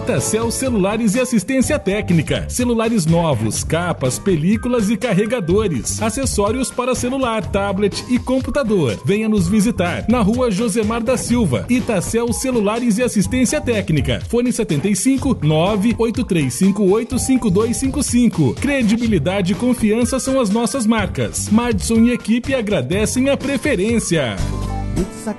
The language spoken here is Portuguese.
Itacel Celulares e Assistência Técnica. Celulares novos, capas, películas e carregadores. Acessórios para celular, tablet e computador. Venha nos visitar na rua Josemar da Silva. Itacel Celulares e Assistência Técnica. Fone 75 983585255. Credibilidade e confiança são as nossas marcas. Madison e equipe agradecem a preferência.